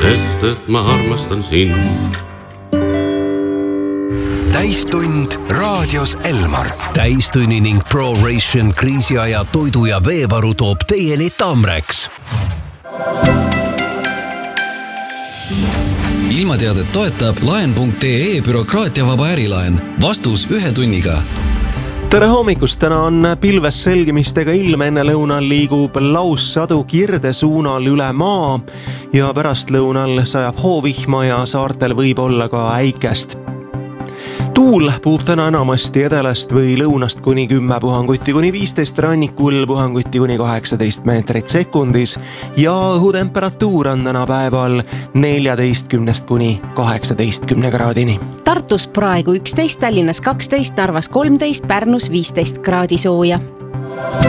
sest et ma armastan sind. Täistund raadios Elmar. Täistunni ning ProRation kriisiaja toidu ja veevaru toob teieni Tamrex. Ilmateadet toetab laen.ee bürokraatiavaba ärilaen. Vastus 1 tunniga. Tere hommikust, täna on pilves selgimistega ilm, enne lõunal liigub laussadu Kirde suunal üle maa ja pärast lõunal sajab hoovihma ja saartel võib olla ka äikest. Tuul puhub täna enamasti edelast või lõunast kuni 10 puhanguti kuni 15 rannikul, puhanguti kuni 18 meetrit sekundis ja õhutemperatuur on täna päeval 14 kuni 18 kraadini. Tartus praegu 11, Tallinnas 12, Narvas 13, Pärnus 15 kraadi sooja.